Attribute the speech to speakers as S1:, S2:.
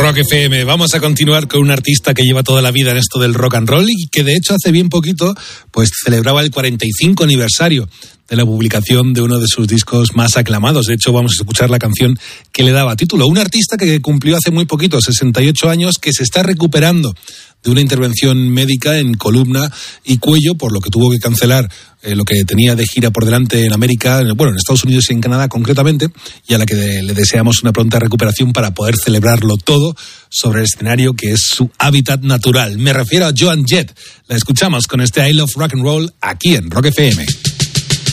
S1: Rock FM. Vamos a continuar con un artista que lleva toda la vida en esto del rock and roll y que de hecho hace bien poquito pues celebraba el 45 aniversario de la publicación de uno de sus discos más aclamados. De hecho, vamos a escuchar la canción que le daba título. Un artista que cumplió hace muy poquito, 68 años, que se está recuperando de una intervención médica en columna y cuello, por lo que tuvo que cancelar lo que tenía de gira por delante en América, bueno, en Estados Unidos y en Canadá concretamente, y a la que le deseamos una pronta recuperación para poder celebrarlo todo sobre el escenario que es su hábitat natural. Me refiero a Joan Jett. La escuchamos con este I Love Rock and Roll aquí en Rock FM.